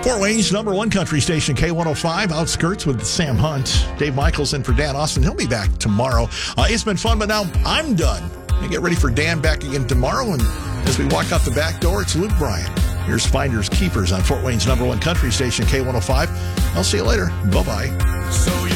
Fort Wayne's number one country station, K105, Outskirts with Sam Hunt. Dave Michaels in for Dan Austin. He'll be back tomorrow. It's been fun, but now I'm done. I get ready for Dan back again tomorrow, and as we walk out the back door, it's Luke Bryan. Here's Finders Keepers on Fort Wayne's number one country station, K105. I'll see you later. Bye-bye.